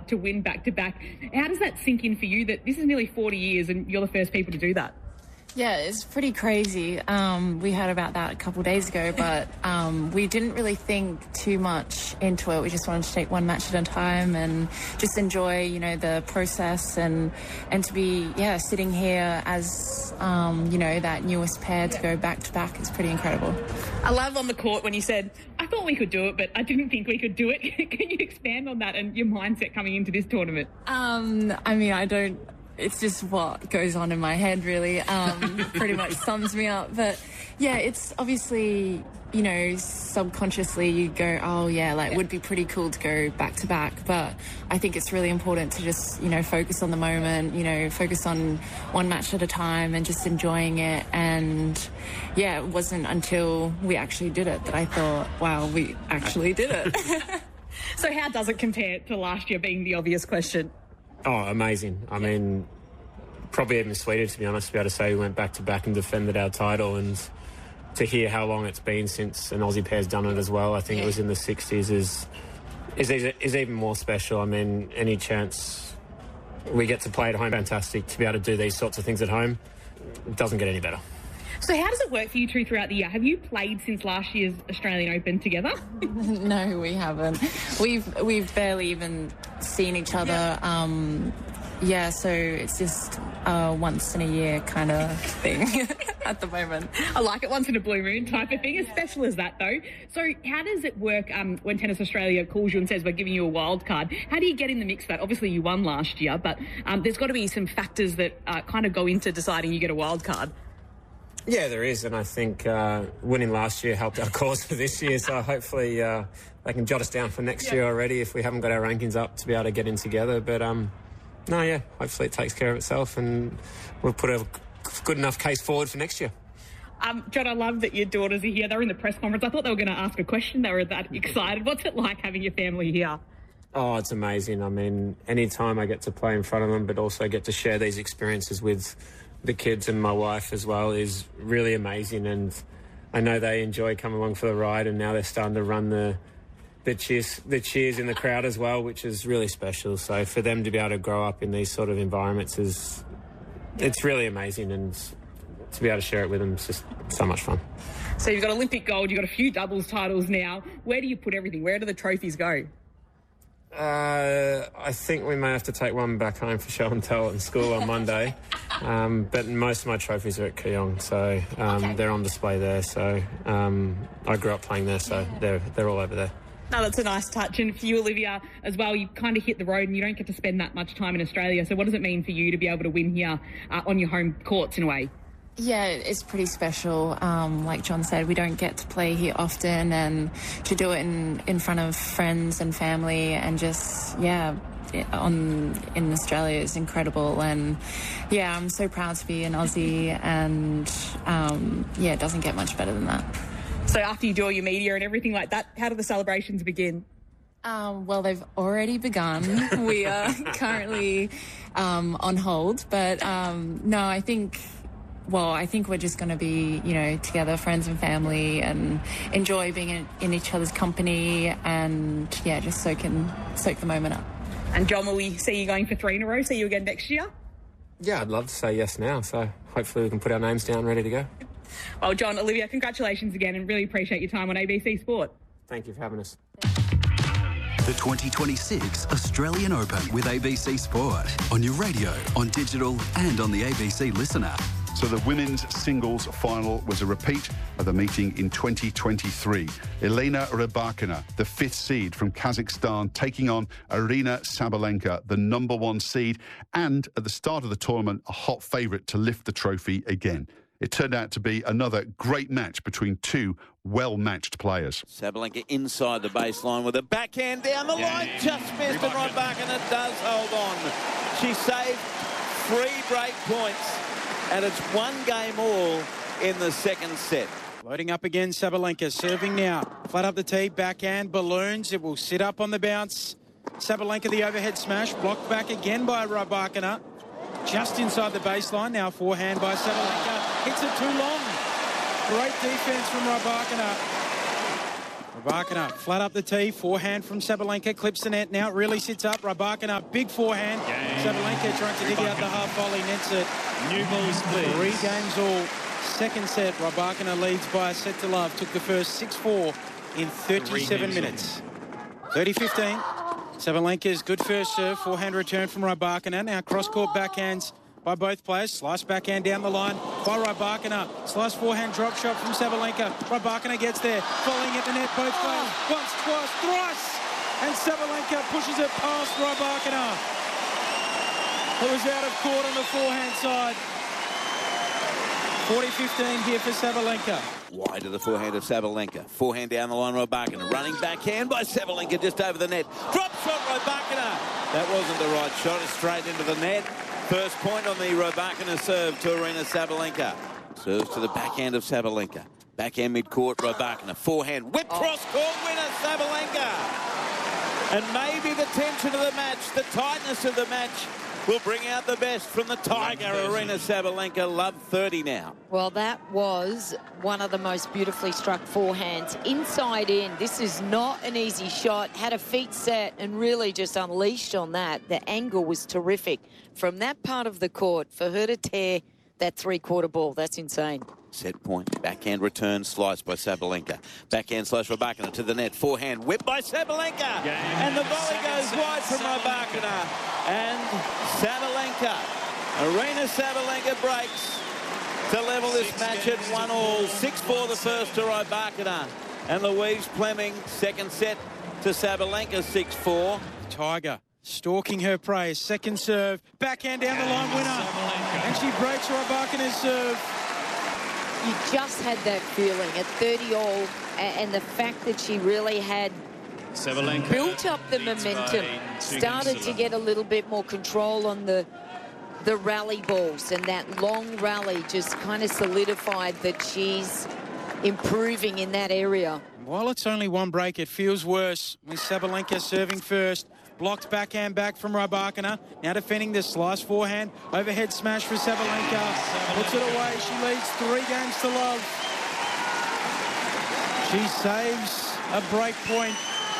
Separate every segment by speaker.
Speaker 1: to win back-to-back. How does that sink in for you that this is nearly 40 years and you're the first people to do that?
Speaker 2: Yeah, it's pretty crazy. We heard about that a couple of days ago, but we didn't really think too much into it. We just wanted to take one match at a time and just enjoy, you know, the process and to be, sitting here as, that newest pair to go back to back is pretty incredible.
Speaker 1: I love on the court when you said, I thought we could do it, but I didn't think we could do it. Can you expand on that and your mindset coming into this tournament?
Speaker 2: It's just what goes on in my head, really. Pretty much sums me up. But, yeah, it's obviously, you know, subconsciously you go, it would be pretty cool to go back-to-back. But I think it's really important to just, you know, focus on the moment, you know, focus on one match at a time and just enjoying it. And, it wasn't until we actually did it that I thought, wow, we actually did it.
Speaker 1: So how does it compare to last year being the obvious question?
Speaker 3: Oh, amazing. I mean, probably even sweeter, to be honest, to be able to say we went back-to-back and defended our title, and to hear how long it's been since an Aussie pair's done it as well. I think it was in the 60s is even more special. I mean, any chance we get to play at home, fantastic. To be able to do these sorts of things at home, it doesn't get any better.
Speaker 1: So how does it work for you two throughout the year? Have you played since last year's Australian Open together?
Speaker 2: No, we haven't. We've barely even seen each other. So it's just a once in a year kind of thing at the moment.
Speaker 1: I like it, once in a blue moon type of thing, as special as that though. So how does it work when Tennis Australia calls you and says we're giving you a wild card? How do you get in the mix for that? Obviously you won last year, but there's got to be some factors that kind of go into deciding you get a wild card.
Speaker 3: Yeah, there is, and I think winning last year helped our cause for this year, so hopefully they can jot us down for next year already if we haven't got our rankings up to be able to get in together. But, hopefully it takes care of itself and we'll put a good enough case forward for next year.
Speaker 1: John, I love that your daughters are here. They were in the press conference. I thought they were going to ask a question. They were that excited. What's it like having your family here?
Speaker 3: Oh, it's amazing. I mean, any time I get to play in front of them, but also get to share these experiences with the kids and my wife as well is really amazing, and I know they enjoy coming along for the ride, and now they're starting to run the cheers in the crowd as well, which is really special. So for them to be able to grow up in these sort of environments it's really amazing, and to be able to share it with them is just so much fun.
Speaker 1: So you've got Olympic gold, you've got a few doubles titles now. Where do you put everything? Where do the trophies go?
Speaker 3: I think we may have to take one back home for show and tell at school on Monday. But most of my trophies are at Kooyong, so they're on display there. So I grew up playing there, so they're all over there.
Speaker 1: No, that's a nice touch. And for you, Olivia, as well, you kind of hit the road and you don't get to spend that much time in Australia. So what does it mean for you to be able to win here on your home courts in a way?
Speaker 2: Yeah, it's pretty special. Like John said, we don't get to play here often, and to do it in front of friends and family and just, in Australia is incredible. And, I'm so proud to be an Aussie, and, it doesn't get much better than that.
Speaker 1: So after you do all your media and everything like that, how do the celebrations begin?
Speaker 2: Well, they've already begun. We are currently on hold, but I think we're just going to be, together, friends and family, and enjoy being in each other's company, and just soak the moment up.
Speaker 1: And John, will we see you going for 3 in a row? See you again next year?
Speaker 3: Yeah, I'd love to say yes now. So hopefully we can put our names down, ready to go.
Speaker 1: Well, John, Olivia, congratulations again, and really appreciate your time on ABC Sport.
Speaker 3: Thank you for having us.
Speaker 4: The 2026 Australian Open with ABC Sport. On your radio, on digital, and on the ABC Listen app.
Speaker 5: So the women's singles final was a repeat of the meeting in 2023. Elena Rybakina, the 5th seed from Kazakhstan, taking on Aryna Sabalenka, the number 1 seed, and at the start of the tournament, a hot favourite to lift the trophy again. It turned out to be another great match between two well-matched players.
Speaker 6: Sabalenka inside the baseline with a backhand down the line, just missed, and Rybakina does hold on. She saved 3 break points. And it's 1 game all in the second set.
Speaker 7: Loading up again, Sabalenka serving now. Flat up the tee, backhand, balloons. It will sit up on the bounce. Sabalenka, the overhead smash, blocked back again by Rybakina. Just inside the baseline, now forehand by Sabalenka. Hits it too long. Great defense from Rybakina. Rybakina flat up the tee, forehand from Sabalenka, clips the net, now it really sits up. Rybakina, big forehand. Sabalenka trying to dig out the half volley, nets it.
Speaker 8: New balls, please.
Speaker 7: 3 games all. Second set, Rybakina leads by a set to love. Took the first 6-4 in 37 minutes. 30-15. Sabalenka's good first serve, forehand return from Rybakina. Now cross-court backhands by both players. Slice backhand down the line by Rybakina. Slice forehand drop shot from Sabalenka. Rybakina gets there, falling at the net both players. Once, twice, thrice! And Sabalenka pushes it past Rybakina, who was out of court on the forehand side. 40-15 here for Sabalenka.
Speaker 6: Wide to the forehand of Sabalenka. Forehand down the line, Rybakina. Running backhand by Sabalenka just over the net. Drop shot, Rybakina. That wasn't the right shot. It's straight into the net. First point on the Rybakina serve to Aryna Sabalenka. Serves to the backhand of Sabalenka. Backhand mid-court, Rybakina. Forehand, whip cross-court winner, Sabalenka. And maybe the tension of the match, the tightness of the match, will bring out the best from the Tiger, Aryna Sabalenka. Love 30 now.
Speaker 9: Well, that was one of the most beautifully struck forehands. Inside in. This is not an easy shot. Had a feet set and really just unleashed on that. The angle was terrific. From that part of the court, for her to tear that three-quarter ball, that's insane.
Speaker 6: Set point. Backhand return slice by Sabalenka. Backhand slice Rybakina to the net. Forehand whip by Sabalenka. And the volley goes wide from Rybakina. And Sabalenka. Aryna Sabalenka breaks to level this match at 1-1. 6-4 the first to Rybakina. And Louise Fleming, second set to Sabalenka, 6-4.
Speaker 7: Tiger stalking her prey. Second serve. Backhand down the line winner. And she breaks Rybakina's serve.
Speaker 9: You just had that feeling at 30-all, and the fact that she really had
Speaker 8: Sabalenka
Speaker 9: built up the momentum, started to get a little bit more control on the rally balls, and that long rally just kind of solidified that she's improving in that area.
Speaker 7: While it's only one break, it feels worse with Sabalenka serving first. Blocked backhand back from Rybakina. Now defending the slice forehand. Overhead smash for Sabalenka. Puts it away. She leads 3 games to love. She saves a break point.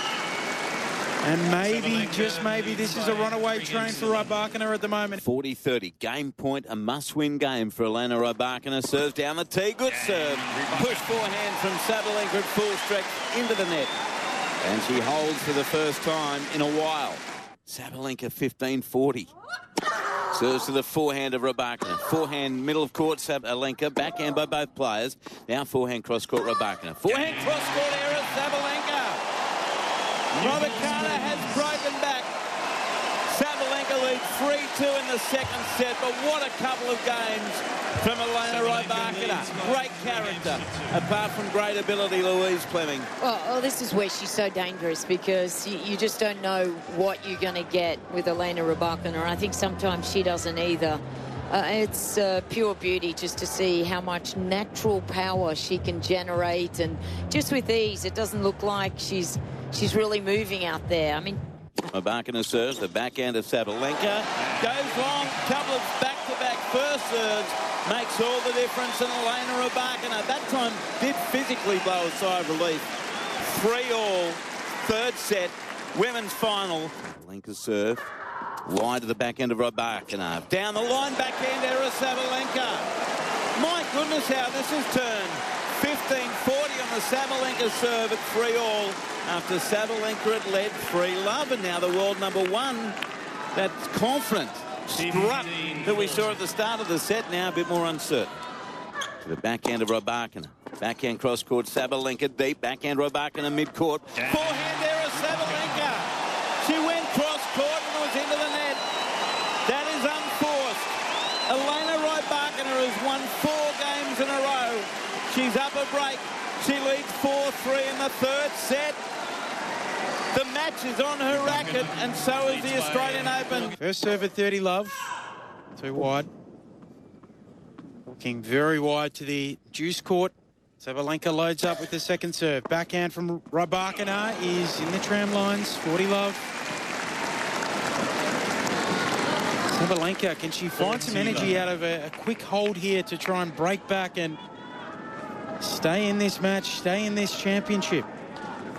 Speaker 7: And maybe, just maybe, this is a runaway train for Rybakina at the moment.
Speaker 6: 40-30. Game point, a must-win game for Aryna Rybakina. Serves down the tee. Good serve. Push forehand from Sabalenka at full stretch into the net. And she holds for the first time in a while. Sabalenka 15-40. Serves to the forehand of Rybakina. Forehand middle of court Sabalenka. Backhand by both players. Now forehand cross court Rybakina. Forehand cross court error Sabalenka. Rybakina has broken back. Sabalenka leads 3-2 in the second set, but what a couple of games from Aryna Rybakina. Great character, apart from great ability, Louise Fleming.
Speaker 9: Well, this is where she's so dangerous, because you just don't know what you're going to get with Aryna Rybakina. I think sometimes she doesn't either. It's pure beauty just to see how much natural power she can generate, and just with ease. It doesn't look like she's really moving out there. I mean,
Speaker 6: Rybakina serves, the backhand of Sabalenka. Goes long, couple of back-to-back first serves. Makes all the difference, and Aryna Rybakina that time did physically blow a sigh of relief. 3-all, third set, women's final. Sabalenka serve, wide to the backhand of Rybakina. Down the line, backhand error Sabalenka. My goodness, how this has turned. 15-40 on the Sabalenka serve at 3-all. After Sabalenka had led 3-love, and now the world number 1, that confident strut that we saw at the start of the set, now a bit more uncertain. To the backhand of Rybakina. Backhand cross-court, Sabalenka deep. Backhand Rybakina mid-court. Forehand error, Sabalenka. She went cross-court and was into the net. That is unforced. Aryna Rybakina has won 4 games in a row. She's up a break. She leads 4-3 in the third set. The match is on her racket, and so is the Australian Open.
Speaker 7: First serve at 30 love. Too wide. Walking very wide to the juice court. Sabalenka loads up with the second serve. Backhand from Rybakina is in the tram lines. 40 love. Sabalenka, can she find some energy out of a quick hold here to try and break back and stay in this match, stay in this championship?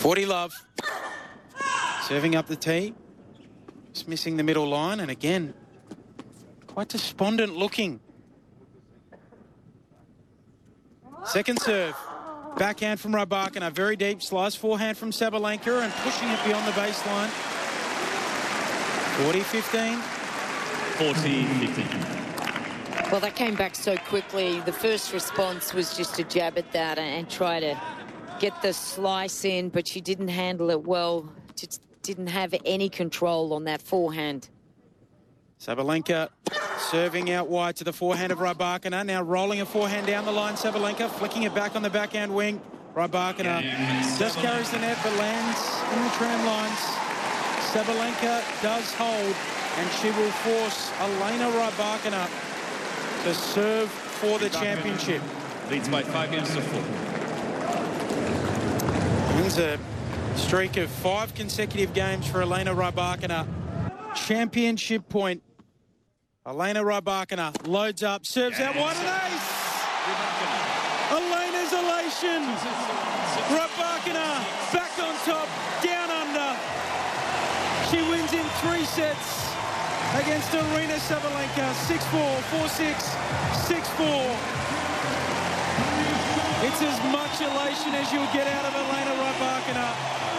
Speaker 7: 40 love. Serving up the tee. Just missing the middle line, and again, quite despondent looking. Second serve. Backhand from Rybakina. Very deep slice. Forehand from Sabalenka and pushing it beyond the baseline. 40-15.
Speaker 8: 40-15.
Speaker 9: Well, that came back so quickly. The first response was just to jab at that and try to get the slice in, but she didn't handle it well. Just didn't have any control on that forehand.
Speaker 7: Sabalenka serving out wide to the forehand of Rybakina. Now rolling a forehand down the line. Sabalenka flicking it back on the backhand wing. Rybakina just carries the net but lands in the tram lines. Sabalenka does hold, and she will force Elena Rybakina to serve for the championship.
Speaker 8: Leads by 5 games to 4.
Speaker 7: Wins a streak of 5 consecutive games for Elena Rybakina. Championship point. Elena Rybakina loads up, serves out wide, and ace! Elena's elation. Rybakina back on top, down under. She wins in 3 sets against Aryna Sabalenka. 6-4, 4-6, 6-4. It's as much elation as you'll get out of Elena Rybakina.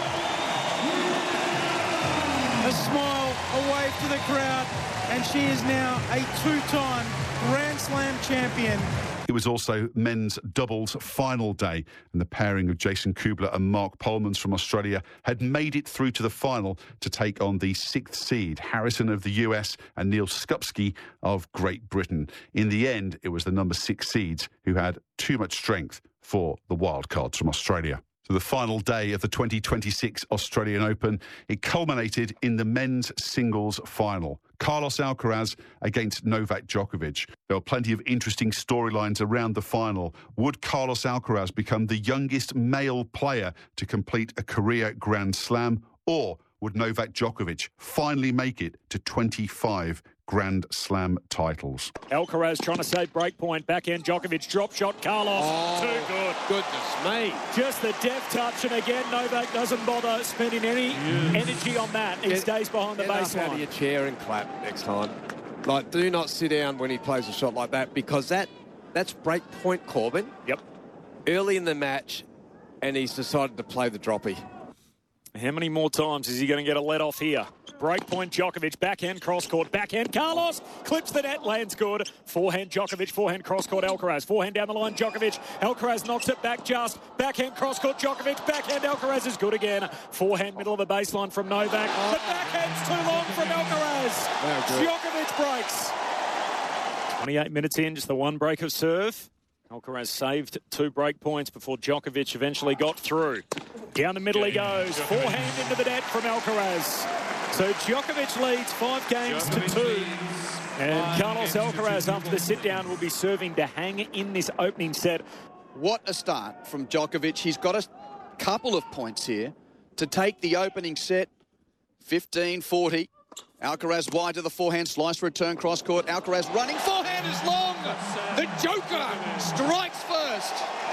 Speaker 7: A smile, a wave to the crowd, and she is now a 2-time Grand Slam champion.
Speaker 5: It was also men's doubles final day, and the pairing of Jason Kubler and Mark Polmans from Australia had made it through to the final to take on the 6th seed, Harrison of the US and Neil Skupski of Great Britain. In the end, it was the number 6 seeds who had too much strength for the wildcards from Australia. So the final day of the 2026 Australian Open, it culminated in the men's singles final. Carlos Alcaraz against Novak Djokovic. There were plenty of interesting storylines around the final. Would Carlos Alcaraz become the youngest male player to complete a career Grand Slam, or would Novak Djokovic finally make it to 25 Grand Slam titles?
Speaker 10: Alcaraz trying to save breakpoint. Backhand Djokovic. Drop shot. Carlos. Too good.
Speaker 6: Goodness me.
Speaker 10: Just the deft touch. And again, Novak doesn't bother spending any energy on that. He stays behind the baseline.
Speaker 11: Get up out of your chair and clap next time. Like, do not sit down when he plays a shot like that, because that's breakpoint, Corbin.
Speaker 10: Yep.
Speaker 11: Early in the match, and he's decided to play the droppy.
Speaker 10: How many more times is he going to get a let off here? Breakpoint Djokovic, backhand cross-court, backhand Carlos, clips the net, lands good. Forehand Djokovic, forehand cross-court Alcaraz, forehand down the line Djokovic, Alcaraz knocks it back just, backhand cross-court Djokovic, backhand Alcaraz is good again. Forehand middle of the baseline from Novak, but backhand's too long from Alcaraz. Djokovic breaks. 28 minutes in, just the one break of serve. Alcaraz saved 2 break points before Djokovic eventually got through. Down the middle he goes. Forehand into the net from Alcaraz. So Djokovic leads 5 games to 2. And Carlos Alcaraz, after the sit-down, will be serving to hang in this opening set.
Speaker 12: What a start from Djokovic. He's got a couple of points here to take the opening set. 15-40. Alcaraz wide to the forehand, slice return, cross-court. Alcaraz running, forehand is long. The Joker strikes first.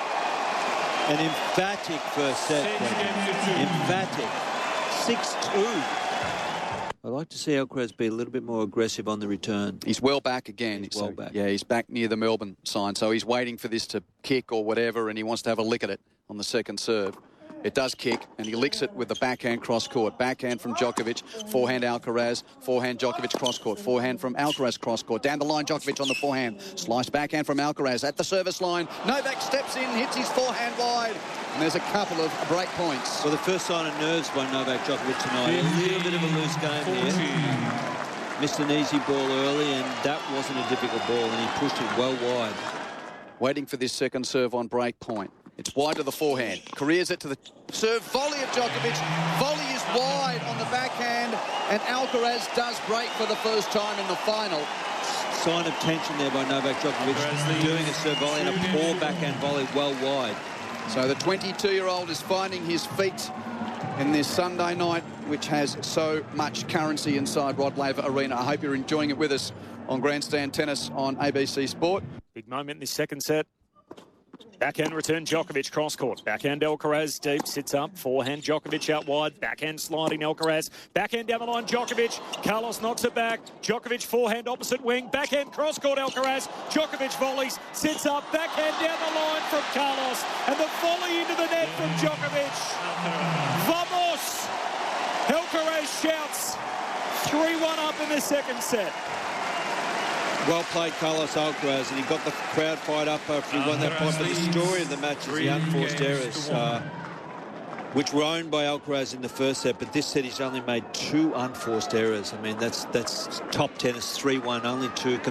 Speaker 6: An emphatic first set. Emphatic. 6-2. I'd like to see Alcaraz be a little bit more aggressive on the return.
Speaker 12: He's well back again.
Speaker 6: He's well back.
Speaker 12: Yeah, he's back near the Melbourne sign, so he's waiting for this to kick or whatever, and he wants to have a lick at it on the second serve. It does kick, and he licks it with the backhand cross-court. Backhand from Djokovic, forehand Alcaraz, forehand Djokovic cross-court, forehand from Alcaraz cross-court. Down the line, Djokovic on the forehand. Slice backhand from Alcaraz at the service line. Novak steps in, hits his forehand wide, and there's a couple of break points.
Speaker 6: Well, the first sign of nerves by Novak Djokovic tonight. A little bit of a loose game here. Missed an easy ball early, and that wasn't a difficult ball, and he pushed it well wide.
Speaker 12: Waiting for this second serve on break point. It's wide to the forehand. Careers it to the serve. Volley of Djokovic. Volley is wide on the backhand. And Alcaraz does break for the first time in the final.
Speaker 6: Sign of tension there by Novak Djokovic. Doing a serve volley and a poor backhand volley well wide.
Speaker 12: So the 22-year-old is finding his feet in this Sunday night, which has so much currency inside Rod Laver Arena. I hope you're enjoying it with us on Grandstand Tennis on ABC Sport.
Speaker 10: Big moment in this second set. Backhand return Djokovic cross court. Backhand Alcaraz deep, sits up. Forehand Djokovic out wide. Backhand sliding Alcaraz. Backhand down the line Djokovic. Carlos knocks it back. Djokovic forehand opposite wing. Backhand cross court Alcaraz. Djokovic volleys. Sits up. Backhand down the line from Carlos. And the volley into the net from Djokovic. Vamos! Alcaraz shouts. 3-1 up in the second set.
Speaker 6: Well played, Carlos Alcaraz, and he got the crowd fired up after he won that point. But the story of the match is the unforced errors, which were owned by Alcaraz in the first set. But this set, he's only made 2 unforced errors. I mean, that's top tennis, 3-1, only 2.